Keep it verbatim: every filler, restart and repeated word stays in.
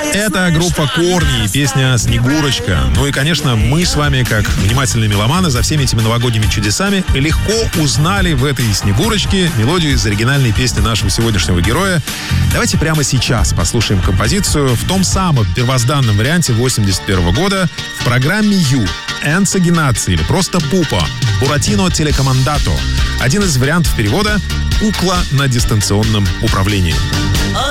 Это группа Корни и песня «Снегурочка». Ну и, конечно, мы с вами, как внимательные меломаны, за всеми этими новогодними чудесами легко узнали в этой «Снегурочке» мелодию из оригинальной песни нашего сегодняшнего героя. Давайте прямо сейчас послушаем композицию в том самом первозданном варианте восемьдесят первого года в программе «Ю». Энцо Генаци или просто Пупо. Буратино Телекомандато. Один из вариантов перевода «Кукла на дистанционном управлении».